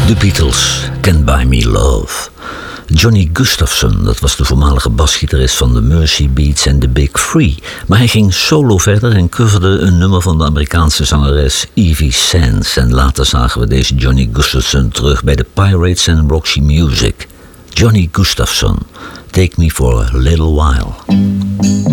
The Beatles, Can't Buy Me Love. Johnny Gustafson, dat was de voormalige basgitarist van de Mercy Beats en The Big Three. Maar hij ging solo verder en coverde een nummer van de Amerikaanse zangeres Evie Sands. En later zagen we deze Johnny Gustafson terug bij de Pirates en Roxy Music. Johnny Gustafson, Take Me For A Little While.